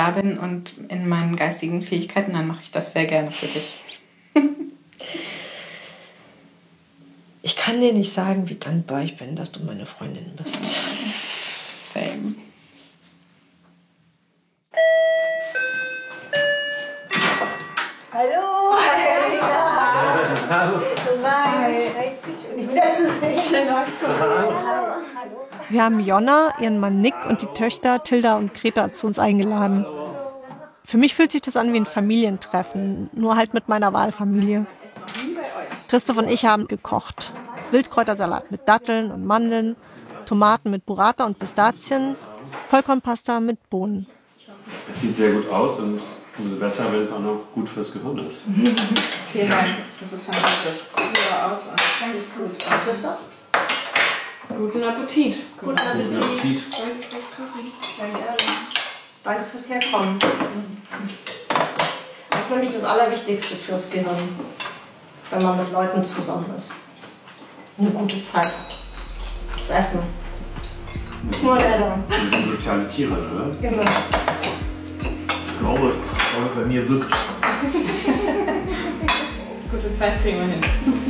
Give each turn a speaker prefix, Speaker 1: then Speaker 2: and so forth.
Speaker 1: da bin und in meinen geistigen Fähigkeiten, dann mache ich das sehr gerne für dich.
Speaker 2: Ich kann dir nicht sagen, wie dankbar ich bin, dass du meine Freundin bist.
Speaker 1: Same.
Speaker 3: Hallo! Hi!
Speaker 4: Hallo!
Speaker 3: Hi! Schön, wieder zu sehen. Schön, euch zu sehen. Hallo!
Speaker 2: Wir haben Jonna, ihren Mann Nick und die Töchter Tilda und Greta zu uns eingeladen. Für mich fühlt sich das an wie ein Familientreffen, nur halt mit meiner Wahlfamilie. Christoph und ich haben gekocht. Wildkräutersalat mit Datteln und Mandeln, Tomaten mit Burrata und Pistazien, Vollkornpasta mit Bohnen.
Speaker 4: Es sieht sehr gut aus und umso besser, wenn es auch noch gut fürs Gehirn ist.
Speaker 1: Vielen Dank, das ist fantastisch. Sieht so aus. Danke, gut.
Speaker 3: Christoph?
Speaker 1: Guten Appetit.
Speaker 3: Guten Appetit.
Speaker 4: Guten Appetit.
Speaker 3: Danke fürs Kochen. Danke fürs Herkommen. Das ist nämlich das Allerwichtigste fürs Gehirn, wenn man mit Leuten zusammen ist. Eine gute Zeit. Das Essen. Das ist nur der da.
Speaker 4: Wir sind soziale Tiere, oder?
Speaker 3: Genau.
Speaker 4: Ich glaube, bei mir wirkt es.
Speaker 1: Gute Zeit kriegen wir hin.